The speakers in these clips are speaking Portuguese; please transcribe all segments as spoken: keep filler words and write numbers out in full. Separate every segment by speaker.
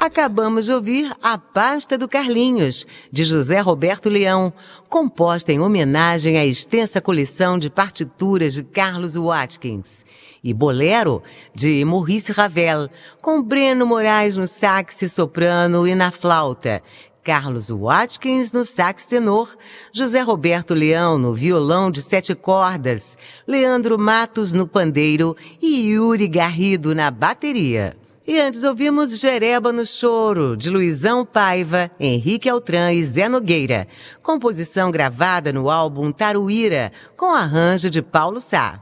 Speaker 1: Acabamos de ouvir A Pasta do Carlinhos, de José Roberto Leão, composta em homenagem à extensa coleção de partituras de Carlos Watkins. E Bolero, de Maurice Ravel, com Breno Moraes no sax soprano e na flauta, Carlos Watkins no sax tenor, José Roberto Leão no violão de sete cordas, Leandro Matos no pandeiro e Yuri Garrido na bateria. E antes ouvimos Jereba no Choro, de Luizão Paiva, Henrique Altran e Zé Nogueira, composição gravada no álbum Taruíra, com arranjo de Paulo Sá.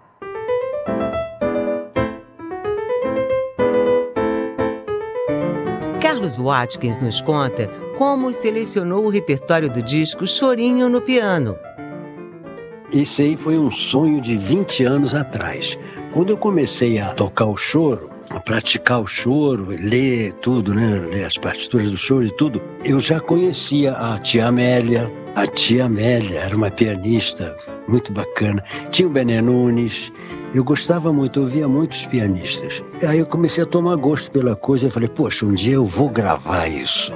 Speaker 1: Carlos Watkins nos conta como selecionou o repertório do disco Chorinho no Piano.
Speaker 2: Esse aí foi um sonho de vinte anos atrás. Quando eu comecei a tocar o choro, a praticar o choro, ler tudo, né? Ler as partituras do choro e tudo, eu já conhecia a tia Amélia. A tia Amélia era uma pianista muito bacana. Tinha o Bené Nunes. Eu gostava muito, eu ouvia muitos pianistas. Aí eu comecei a tomar gosto pela coisa e falei, poxa, um dia eu vou gravar isso.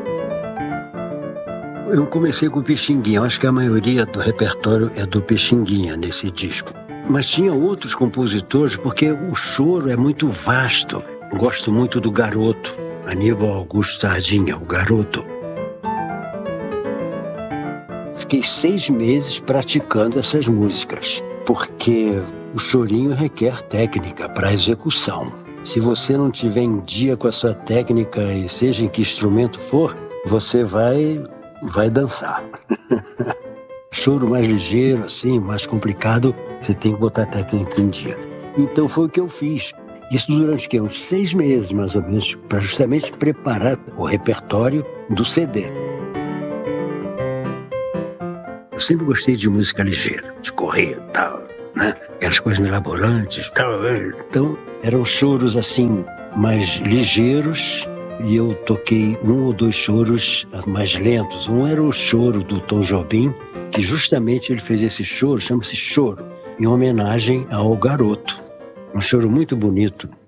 Speaker 2: Eu comecei com o Pixinguinha, eu acho que a maioria do repertório é do Pixinguinha nesse disco. Mas tinha outros compositores, porque o choro é muito vasto. Eu gosto muito do Garoto, Aníbal Augusto Sardinha, o Garoto. Fiquei seis meses praticando essas músicas, porque o chorinho requer técnica para execução. Se você não tiver em dia com a sua técnica, e seja em que instrumento for, você vai, vai dançar. Choro mais ligeiro, assim, mais complicado, você tem que botar a técnica em dia. Então foi o que eu fiz. Isso durante que, uns seis meses, mais ou menos, para justamente preparar o repertório do C D. Eu sempre gostei de música ligeira, de correr e tal, né? Aquelas coisas elaborantes e tal. Então, eram choros, assim, mais ligeiros, e eu toquei um ou dois choros mais lentos. Um era o choro do Tom Jobim, que justamente ele fez esse choro, chama-se Choro, em homenagem ao Garoto. Um choro muito bonito,